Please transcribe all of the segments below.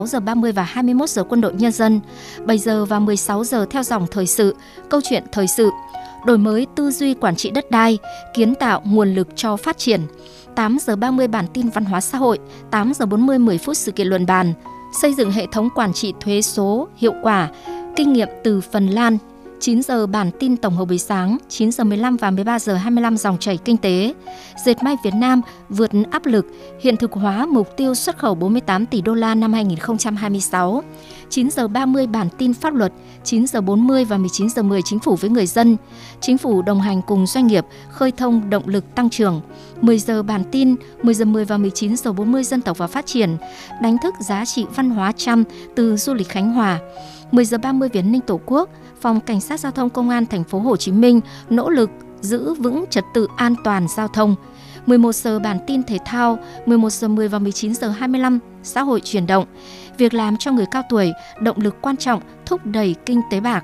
giờ 30 và 21 giờ Quân đội Nhân dân, 7 giờ và 16 giờ theo dòng thời sự, câu chuyện thời sự, đổi mới tư duy quản trị đất đai, kiến tạo nguồn lực cho phát triển. 8 giờ 30 bản tin văn hóa xã hội, 8 giờ 40 10 phút sự kiện luận bàn, xây dựng hệ thống quản trị thuế số hiệu quả, kinh nghiệm từ Phần Lan. 9 giờ bản tin tổng hợp buổi sáng, 9 giờ 15 và 13 giờ 25 dòng chảy kinh tế. Dệt may Việt Nam vượt áp lực, hiện thực hóa mục tiêu xuất khẩu 48 tỷ đô la năm 2026. 9 giờ 30 bản tin pháp luật, 9 giờ 40 và 19 giờ 10 chính phủ với người dân. Chính phủ đồng hành cùng doanh nghiệp, khơi thông động lực tăng trưởng. 10 giờ bản tin, 10 giờ 10 và 19 giờ 40 dân tộc và phát triển. Đánh thức giá trị văn hóa trăm từ du lịch Khánh Hòa. 10 giờ 30 Việt Ninh Tổ quốc, Phòng Cảnh sát Giao thông Công an thành phố Hồ Chí Minh nỗ lực giữ vững trật tự an toàn giao thông. 11 giờ bản tin thể thao, 11 giờ 10 và 19 giờ 25 xã hội chuyển động. Việc làm cho người cao tuổi, động lực quan trọng thúc đẩy kinh tế bạc.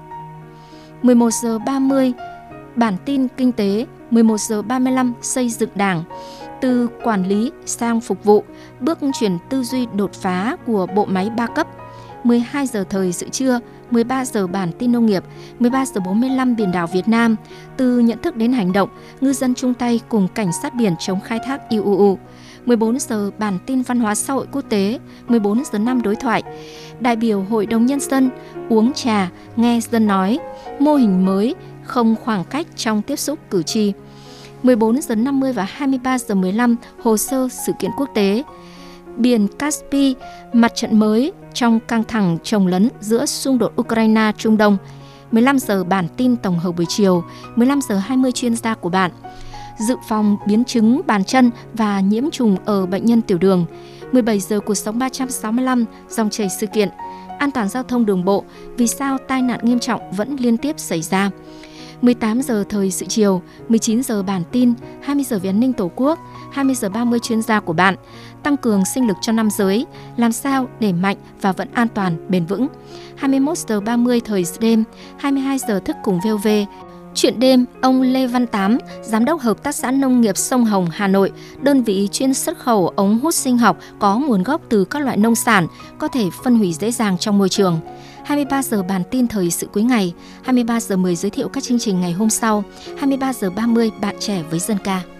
11 giờ 30 bản tin kinh tế, 11 giờ 35 xây dựng Đảng. Từ quản lý sang phục vụ, bước chuyển tư duy đột phá của bộ máy 3 cấp. 12 giờ thời sự trưa, 13 giờ bản tin nông nghiệp, 13 giờ 45 biển đảo Việt Nam, từ nhận thức đến hành động, ngư dân chung tay cùng cảnh sát biển chống khai thác IUU. 14 giờ bản tin văn hóa xã hội quốc tế, 14 giờ 5 đối thoại. Đại biểu Hội đồng Nhân dân uống trà, nghe dân nói, mô hình mới, không khoảng cách trong tiếp xúc cử tri. 14 giờ 50 và 23 giờ 15 hồ sơ sự kiện quốc tế. Biển Caspi, mặt trận mới trong căng thẳng chồng lấn giữa xung đột Ukraine-Trung Đông. 15 giờ bản tin tổng hợp buổi chiều, 15 giờ 20 chuyên gia của bạn. Dự phòng biến chứng bàn chân và nhiễm trùng ở bệnh nhân tiểu đường. 17 giờ cuộc sống 365, dòng chảy sự kiện. An toàn giao thông đường bộ, vì sao tai nạn nghiêm trọng vẫn liên tiếp xảy ra. 18 giờ thời sự chiều, 19 giờ bản tin, 20 giờ Việt Ninh Tổ quốc, 20 giờ 30 chuyên gia của bạn. Tăng cường sinh lực cho nam giới, làm sao để mạnh và vẫn an toàn, bền vững. 21 giờ 30 thời sự đêm, 22 giờ thức cùng VOV. Chuyện đêm, ông Lê Văn Tám, Giám đốc Hợp tác xã Nông nghiệp Sông Hồng, Hà Nội, đơn vị chuyên xuất khẩu ống hút sinh học có nguồn gốc từ các loại nông sản, có thể phân hủy dễ dàng trong môi trường. 23 giờ bản tin thời sự cuối ngày, 23 giờ 10 giới thiệu các chương trình ngày hôm sau, 23 giờ 30 bạn trẻ với dân ca.